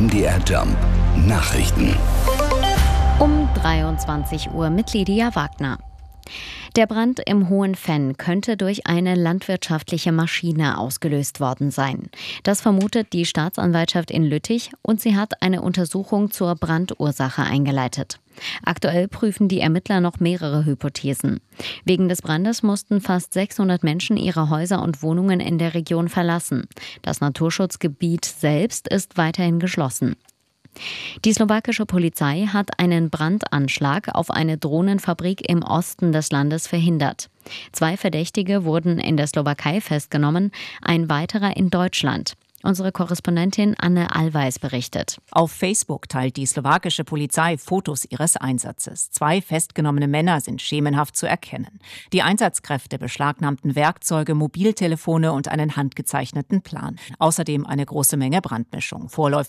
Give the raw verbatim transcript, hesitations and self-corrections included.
M D R Jump Nachrichten. Um dreiundzwanzig Uhr mit Lydia Wagner. Der Brand im Hohen Venn könnte durch eine landwirtschaftliche Maschine ausgelöst worden sein. Das vermutet die Staatsanwaltschaft in Lüttich und sie hat eine Untersuchung zur Brandursache eingeleitet. Aktuell prüfen die Ermittler noch mehrere Hypothesen. Wegen des Brandes mussten fast sechshundert Menschen ihre Häuser und Wohnungen in der Region verlassen. Das Naturschutzgebiet selbst ist weiterhin geschlossen. Die slowakische Polizei hat einen Brandanschlag auf eine Drohnenfabrik im Osten des Landes verhindert. Zwei Verdächtige wurden in der Slowakei festgenommen, ein weiterer in Deutschland. Unsere Korrespondentin Anne Allweis berichtet. Auf Facebook teilt die slowakische Polizei Fotos ihres Einsatzes. Zwei festgenommene Männer sind schemenhaft zu erkennen. Die Einsatzkräfte beschlagnahmten Werkzeuge, Mobiltelefone und einen handgezeichneten Plan. Außerdem eine große Menge Brandmischung. Vorläufig